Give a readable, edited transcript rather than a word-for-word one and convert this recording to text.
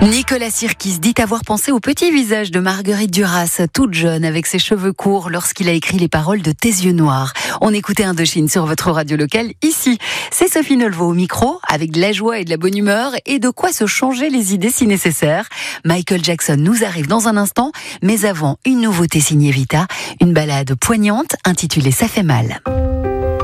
Nicolas Sirkis dit avoir pensé au petit visage de Marguerite Duras, toute jeune avec ses cheveux courts lorsqu'il a écrit les paroles de Tes yeux noirs. On écoutait Indochine sur votre radio locale ici. C'est Sophie Nolvo au micro avec de la joie et de la bonne humeur et de quoi se changer les idées si nécessaire. Michael Jackson nous arrive dans un instant, mais avant une nouveauté signée Vita, une ballade poignante intitulée Ça fait mal.